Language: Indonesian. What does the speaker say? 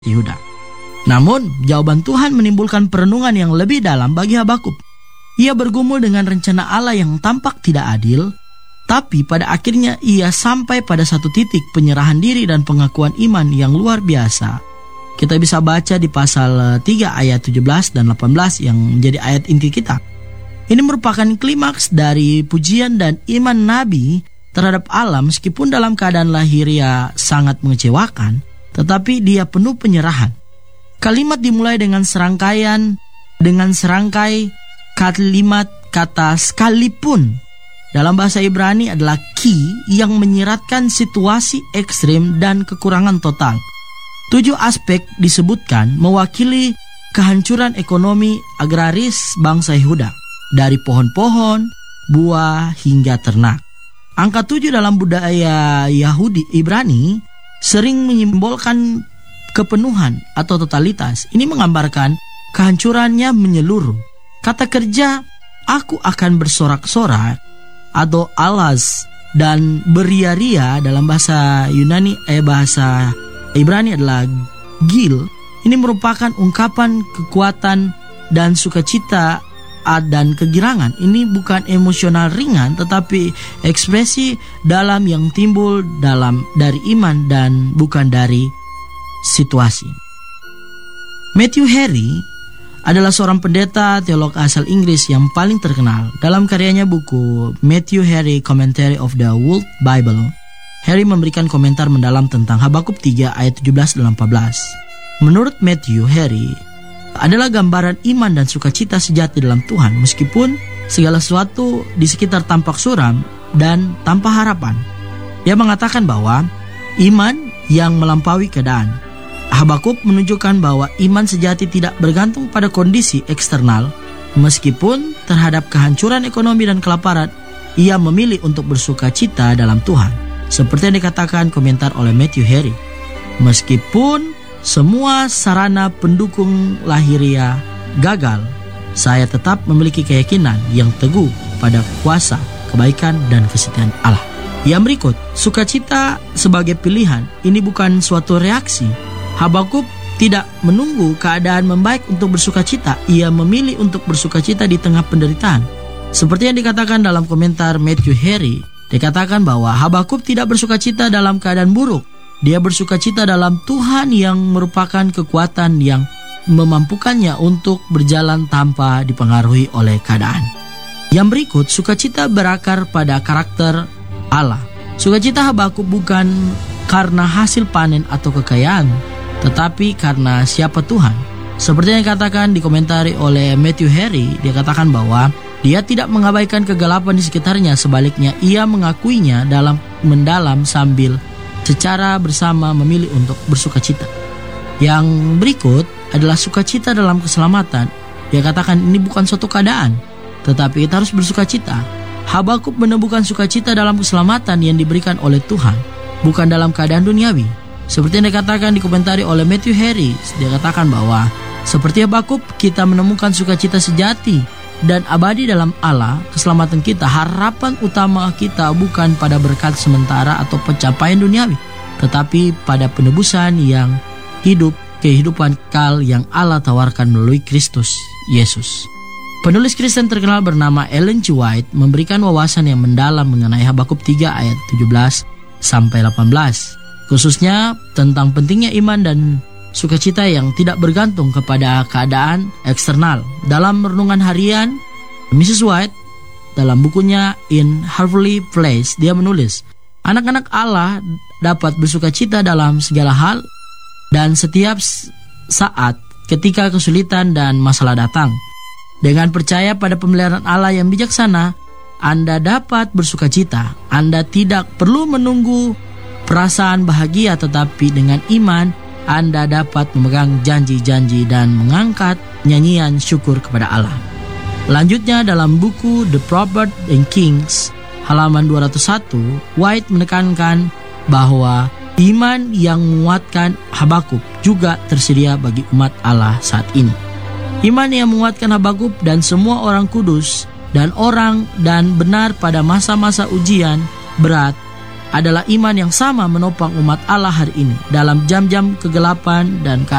Yehuda. Namun, jawaban Tuhan menimbulkan perenungan yang lebih dalam bagi Habakuk. Ia bergumul dengan rencana Allah yang tampak tidak adil, tapi pada akhirnya ia sampai pada satu titik penyerahan diri dan pengakuan iman yang luar biasa. Kita bisa baca di pasal 3 ayat 17 dan 18 yang menjadi ayat inti kita. Ini merupakan klimaks dari pujian dan iman Nabi terhadap Allah meskipun dalam keadaan lahiriah sangat mengecewakan, tetapi dia penuh penyerahan. Kalimat dimulai dengan serangkai kalimat kata sekalipun. Dalam bahasa Ibrani adalah ki yang menyiratkan situasi ekstrim dan kekurangan total. 7 aspek disebutkan mewakili kehancuran ekonomi agraris bangsa Yehuda, dari pohon-pohon, buah hingga ternak. Angka 7 dalam budaya Yahudi Ibrani sering menyimbolkan kepenuhan atau totalitas. Ini menggambarkan kehancurannya menyeluruh. Kata kerja aku akan bersorak-sorak atau alas dan beria-ria dalam bahasa Yunani bahasa Ibrani adalah gil. Ini merupakan ungkapan kekuatan dan sukacita dan kegirangan. Ini bukan emosional ringan, tetapi ekspresi dalam yang timbul dari iman dan bukan dari situasi. Matthew Henry adalah seorang pendeta teolog asal Inggris yang paling terkenal. Dalam karyanya buku Matthew Henry Commentary of the World Bible, Henry memberikan komentar mendalam tentang Habakuk 3 ayat 17 dan 18. Menurut Matthew, Henry adalah gambaran iman dan sukacita sejati dalam Tuhan meskipun segala sesuatu di sekitar tampak suram dan tanpa harapan. Dia mengatakan bahwa iman yang melampaui keadaan. Habakuk menunjukkan bahwa iman sejati tidak bergantung pada kondisi eksternal. Meskipun terhadap kehancuran ekonomi dan kelaparan, ia memilih untuk bersukacita dalam Tuhan. Seperti yang dikatakan komentar oleh Matthew Henry. Meskipun semua sarana pendukung lahiriah gagal, saya tetap memiliki keyakinan yang teguh pada kuasa, kebaikan, dan kesetiaan Allah. Yang berikut, sukacita sebagai pilihan. Ini bukan suatu reaksi. Habakuk tidak menunggu keadaan membaik untuk bersukacita. Ia memilih untuk bersukacita di tengah penderitaan. Seperti yang dikatakan dalam komentar Matthew Henry, dikatakan bahwa Habakuk tidak bersukacita dalam keadaan buruk. Dia bersukacita dalam Tuhan yang merupakan kekuatan yang memampukannya untuk berjalan tanpa dipengaruhi oleh keadaan. Yang berikut, sukacita berakar pada karakter Allah. Sukacita Habakuk bukan karena hasil panen atau kekayaan, tetapi karena siapa Tuhan. Seperti yang dikatakan dikomentari oleh Matthew Henry, dia katakan bahwa dia tidak mengabaikan kegelapan di sekitarnya, sebaliknya ia mengakuinya dalam mendalam sambil secara bersama memilih untuk bersukacita. Yang berikut adalah sukacita dalam keselamatan. Dia katakan ini bukan suatu keadaan, tetapi kita harus bersukacita. Habakuk menemukan sukacita dalam keselamatan yang diberikan oleh Tuhan, bukan dalam keadaan duniawi. Seperti yang dikatakan dikomentari oleh Matthew Henry, dia katakan bahwa seperti Habakuk, kita menemukan sukacita sejati dan abadi dalam Allah, keselamatan kita. Harapan utama kita bukan pada berkat sementara atau pencapaian duniawi, tetapi pada penebusan yang hidup, kehidupan kekal yang Allah tawarkan melalui Kristus Yesus. Penulis Kristen terkenal bernama Ellen G. White memberikan wawasan yang mendalam mengenai Habakuk 3 ayat 17 sampai 18. Khususnya tentang pentingnya iman dan sukacita yang tidak bergantung kepada keadaan eksternal. Dalam renungan harian, Mrs. White dalam bukunya In Heavenly Place, dia menulis, anak-anak Allah dapat bersukacita dalam segala hal dan setiap saat ketika kesulitan dan masalah datang. Dengan percaya pada pemeliharaan Allah yang bijaksana, Anda dapat bersukacita. Anda tidak perlu menunggu perasaan bahagia, tetapi dengan iman Anda dapat memegang janji-janji dan mengangkat nyanyian syukur kepada Allah. Lanjutnya dalam buku The Proverbs and Kings halaman 201, White menekankan bahwa iman yang menguatkan Habakuk juga tersedia bagi umat Allah saat ini. Iman yang menguatkan Habakuk dan semua orang kudus dan orang dan benar pada masa-masa ujian berat adalah iman yang sama menopang umat Allah hari ini dalam jam-jam kegelapan dan